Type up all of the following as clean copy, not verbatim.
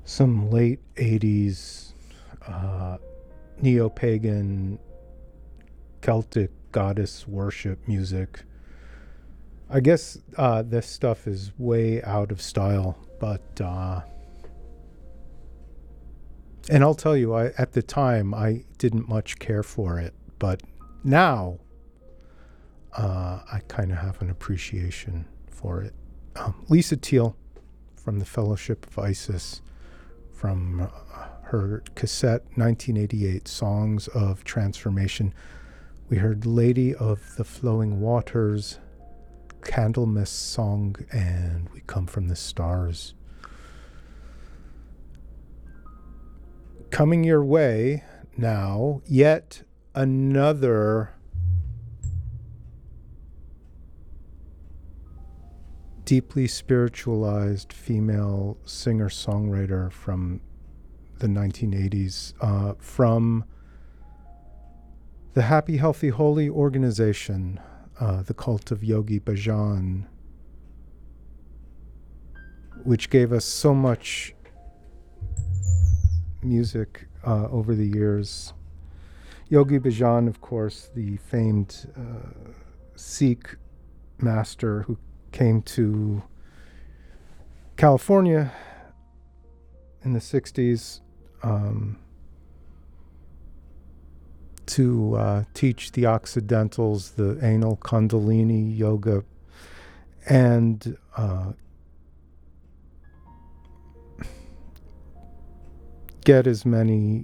some late 80s neo-pagan Celtic goddess worship music. I guess this stuff is way out of style, but and I'll tell you, at the time I didn't much care for it, but now I kind of have an appreciation for it. Lisa Teal from the Fellowship of Isis, from her cassette 1988 Songs of Transformation. We heard Lady of the Flowing Waters, Candlemas Song, and We Come from the Stars. Coming your way now, yet another deeply spiritualized female singer-songwriter from the 1980s, from the Happy, Healthy, Holy organization, the Cult of Yogi Bhajan, which gave us so much music over the years. Yogi Bhajan, of course, the famed Sikh master who came to California in the 60s to teach the Occidentals the anal Kundalini yoga and get as many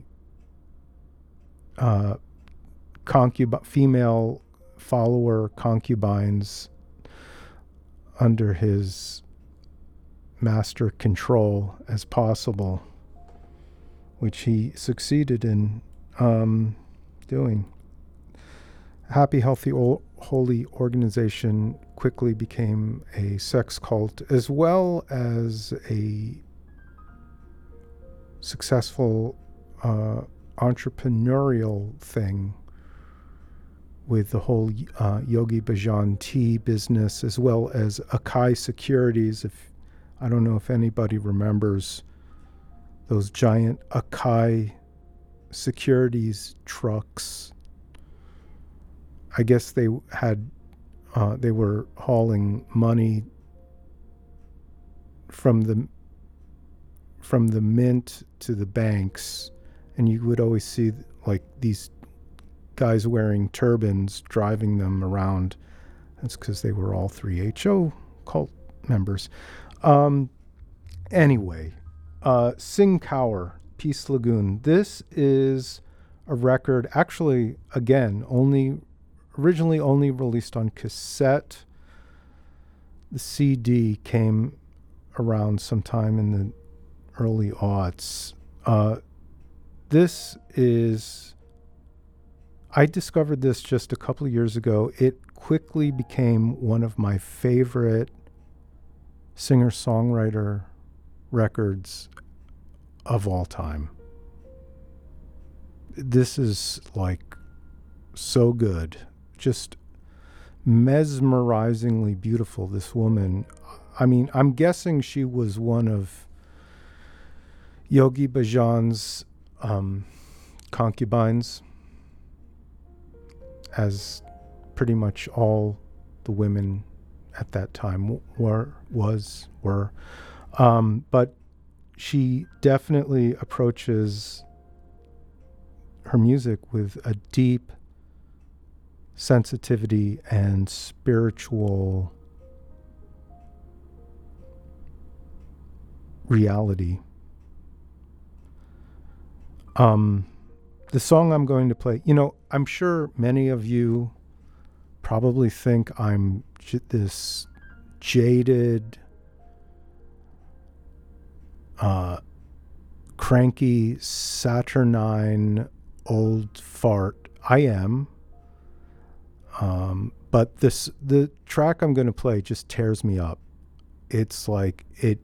female follower concubines under his master control as possible, which he succeeded in doing. Happy, Healthy, Holy organization quickly became a sex cult as well as a successful entrepreneurial thing with the whole Yogi Bhajan tea business, as well as Akai Securities. I don't know if anybody remembers those giant Akai Securities trucks. I guess they were hauling money from the mint to the banks, and you would always see like these guys wearing turbans driving them around. That's because they were all 3HO cult members. Anyway, Sing Cower, Peace Lagoon. This is a record, actually, again, originally only released on cassette. The CD came around sometime in the early aughts. I discovered this just a couple of years ago. It quickly became one of my favorite singer-songwriter records of all time. This is like so good, just mesmerizingly beautiful, this woman. I mean, I'm guessing she was one of Yogi Bhajan's concubines, as pretty much all the women at that time were. But she definitely approaches her music with a deep sensitivity and spiritual reality. The song I'm going to play, I'm sure many of you probably think I'm this jaded, cranky, saturnine old fart. I am. But the track I'm going to play just tears me up. It's like it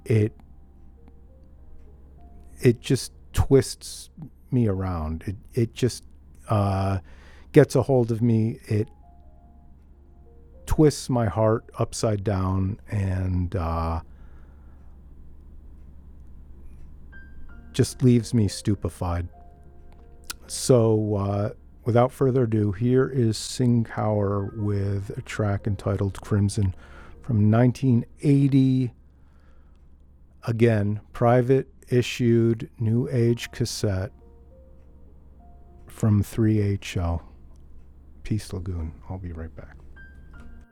just twists me around. It just gets a hold of me. It twists my heart upside down, and just leaves me stupefied. So without further ado, here is Singkaur with a track entitled Crimson from 1980. Again, private issued New Age cassette from 3HL. Peace Lagoon. I'll be right back.